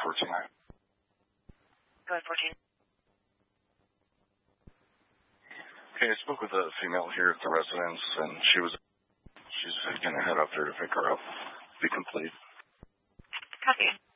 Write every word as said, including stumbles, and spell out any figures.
fourteen. Go ahead, fourteen. Okay, I spoke with a female here at the residence, and she was, she's going to head up there to pick her up. Be complete. Copy.